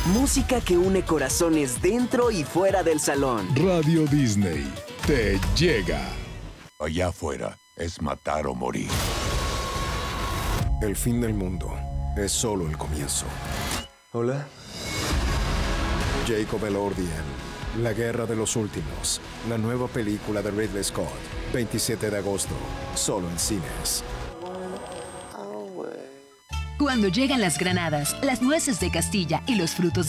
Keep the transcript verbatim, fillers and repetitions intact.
Música que une corazones dentro y fuera del salón. Radio Disney te llega. Allá afuera es matar o morir. El fin del mundo es solo el comienzo. Hola. Jacob Elordi en La Guerra de los Últimos, la nueva película de Ridley Scott, veintisiete de agosto, solo en cines. Cuando llegan las granadas, las nueces de Castilla y los frutos de